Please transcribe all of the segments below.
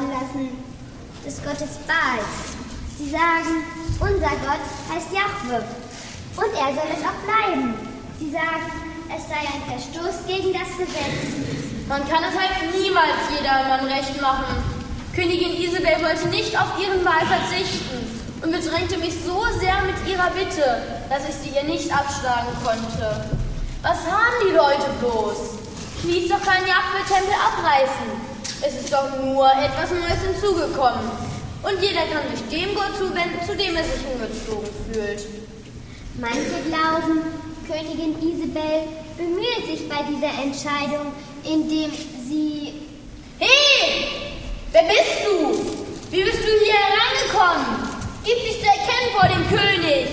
laufen lassen, des Gottes Baals. Sie sagen, unser Gott heißt Jahwe und er soll es auch bleiben. Sie sagen, es sei ein Verstoß gegen das Gesetz. Man kann es halt niemals jedermann recht machen. Königin Isabel wollte nicht auf ihren Wahl verzichten und bedrängte mich so sehr mit ihrer Bitte, dass ich sie ihr nicht abschlagen konnte. Was haben die Leute bloß? Ich ließ doch keinen Jahwe-Tempel abreißen. Es ist doch nur etwas Neues hinzugekommen. Und jeder kann sich dem Gott zuwenden, zu dem er sich hingezogen fühlt. Manche glauben, Königin Isabel bemühe sich bei dieser Entscheidung, indem sie... Hey! Wer bist du? Wie bist du hier hereingekommen? Gib dich zu erkennen vor dem König!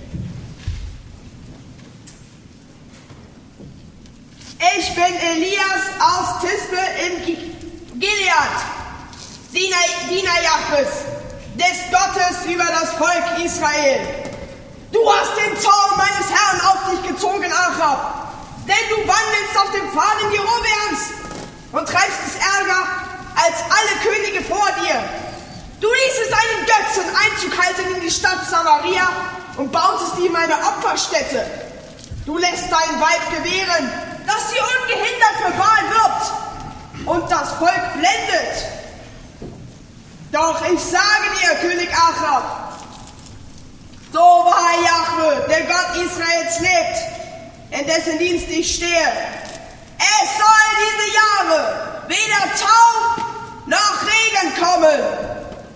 Ich bin Elias aus Tisbe in Gilead, Diener Jahwes, des Gottes über das Volk Israel. Du hast den Zorn meines Herrn auf dich gezogen, Achab, denn du wandelst auf dem Pfaden Jerobeams und treibst es Ärger als alle Könige vor dir. Du ließest einen Götzen Einzug halten in die Stadt Samaria und bautest ihm eine Opferstätte. Du lässt dein Weib gewähren, dass sie ungehindert für Baal wirbt und das Volk blendet. Doch ich sage dir, König Achab, so wahr Jahwe, der Gott Israels lebt, in dessen Dienst ich stehe, es soll diese Jahre weder Tau noch Regen kommen.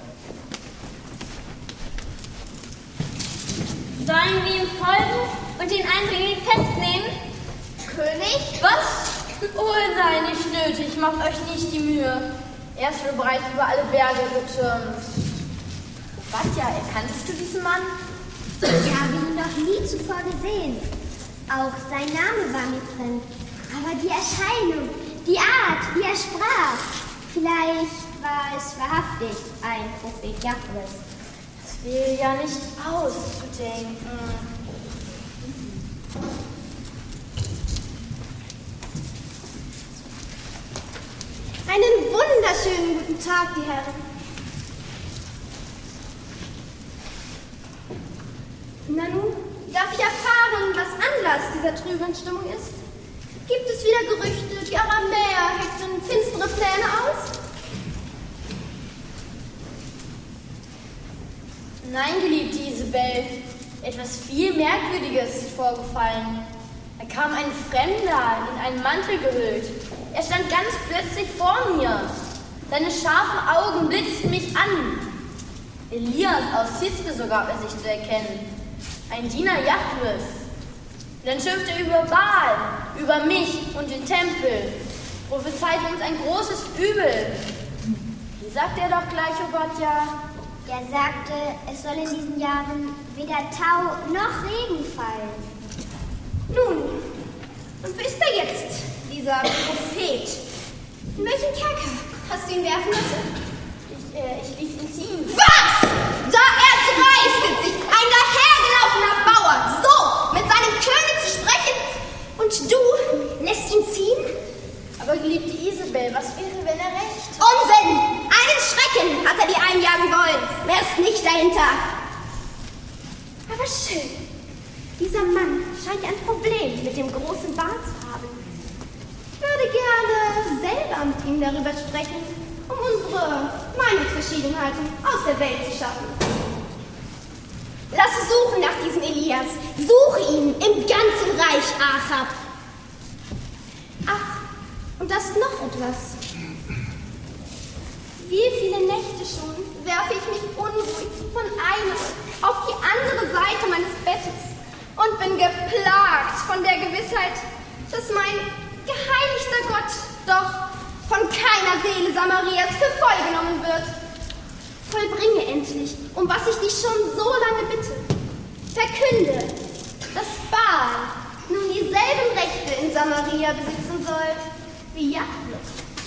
Sollen wir ihm folgen und den Eindringling festnehmen? König? Was? Oh nein, nicht nötig, macht euch nicht die Mühe. Er ist schon bereits über alle Berge getürmt. Batja, erkanntest du diesen Mann? Ich habe ihn noch nie zuvor gesehen. Auch sein Name war mir fremd. Aber die Erscheinung, die Art, wie er sprach. Vielleicht war es wahrhaftig ein Prophet Jahwes. Das wäre ja nicht auszudenken. Einen wunderschönen guten Tag, die Herren. Na nun, darf ich erfahren, was Anlass dieser trüben Stimmung ist? Gibt es wieder Gerüchte, die Aramäer heckten finstere Pläne aus? Nein, geliebte Isabel, etwas viel Merkwürdiges ist vorgefallen. Da kam ein Fremder, in einen Mantel gehüllt. Er stand ganz plötzlich vor mir. Seine scharfen Augen blitzten mich an. Elias aus Tisbe sogar er sich zu erkennen. Ein Diener Jahwes. Dann schimpfte er über Baal, über mich und den Tempel. Prophezeite uns ein großes Übel. Wie sagt er doch gleich, Obadja? Er sagte, es soll in diesen Jahren weder Tau noch Regen fallen. Nun, und wo ist er jetzt, dieser Prophet? In welchen Kerker hast du ihn werfen lassen? Ich ließ ihn ziehen. Was? Da erdreistet sich ein dahergelaufener Bauer, so mit seinem König zu sprechen, und du lässt ihn ziehen? Aber geliebte Isabel, was wäre, wenn er recht hat? Unsinn! Einen Schrecken hat er dir einjagen wollen. Mehr ist nicht dahinter. Aber schön. Dieser Mann scheint ein Problem mit dem großen Baal zu haben. Ich würde gerne selber mit ihm darüber sprechen, um unsere Meinungsverschiedenheiten aus der Welt zu schaffen. Lass suchen nach diesem Elias. Suche ihn im ganzen Reich Achab. Ach, und das ist noch etwas. Wie viele Nächte schon werfe ich mich unruhig von einer auf die andere Seite meines Bettes und bin geplagt von der Gewissheit, dass mein geheiligter Gott doch von keiner Seele Samarias für voll genommen wird. Vollbringe endlich, um was ich dich schon so lange bitte. Verkünde, dass Baal nun dieselben Rechte in Samaria besitzen soll wie Jahwe.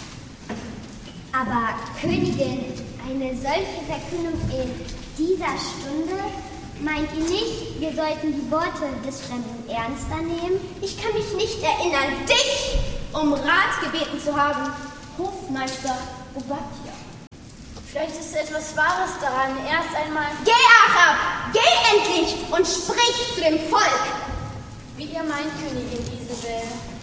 Aber Königin, eine solche Verkündung in dieser Stunde? Meint ihr nicht, wir sollten die Worte des Fremden ernster nehmen? Ich kann mich nicht erinnern, dich um Rat gebeten zu haben, Hofmeister Obadja. Vielleicht ist etwas Wahres daran. Erst einmal... Geh, Achab! Geh endlich und sprich zu dem Volk! Wie ihr meint, Königin Isabel.